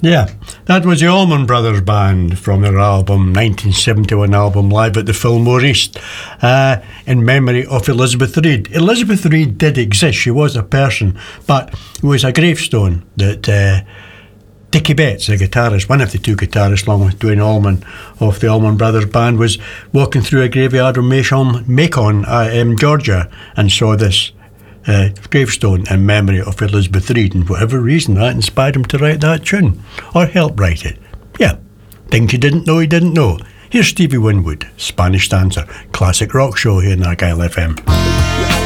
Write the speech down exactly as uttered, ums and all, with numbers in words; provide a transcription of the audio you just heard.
Yeah, that was the Allman Brothers Band from their album, nineteen seventy-one album, Live at the Fillmore East, uh, in memory of Elizabeth Reed. Elizabeth Reed did exist, she was a person, but it was a gravestone that uh, Dickie Betts, the guitarist, one of the two guitarists, along with Dwayne Allman of the Allman Brothers Band, was walking through a graveyard in Macon, Macon uh, in Georgia, and saw this Uh, gravestone in memory of Elizabeth Reed, and for whatever reason that inspired him to write that tune, or help write it. Yeah, things you didn't know you didn't know. Here's Stevie Winwood, Spanish Dancer, classic rock show here in Argyle F M.